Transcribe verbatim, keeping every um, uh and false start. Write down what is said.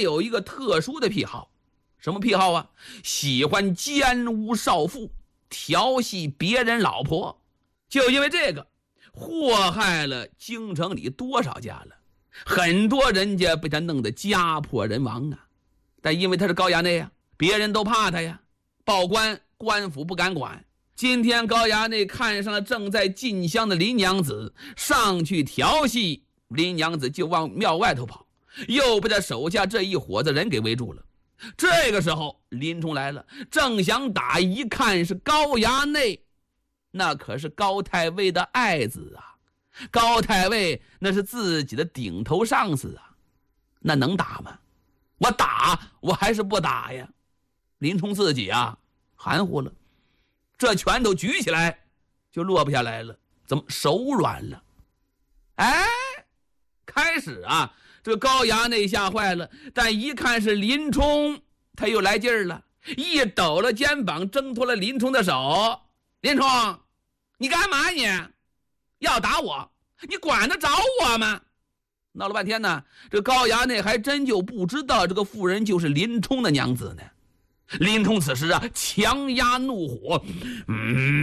有一个特殊的癖好，什么癖好啊？喜欢奸污少妇，调戏别人老婆。就因为这个，祸害了京城里多少家了，很多人家被他弄得家破人亡啊。但因为他是高衙内啊，别人都怕他呀，报官官府不敢管。今天高衙内看上了正在进香的林娘子，上去调戏林娘子，就往庙外头跑，又被他手下这一伙子人给围住了。这个时候林冲来了，正想打，一看是高衙内，那可是高太尉的爱子啊，高太尉那是自己的顶头上司啊，那能打吗？我打我还是不打呀？林冲自己啊含糊了，这拳头举起来就落不下来了，怎么手软了？哎，开始啊这高衙内吓坏了，但一看是林冲，他又来劲儿了，一抖了肩膀，挣脱了林冲的手。林冲，你干嘛你？要打我？你管得着我吗？闹了半天呢，这高衙内还真就不知道这个妇人就是林冲的娘子呢。林冲此时啊强压怒火，嗯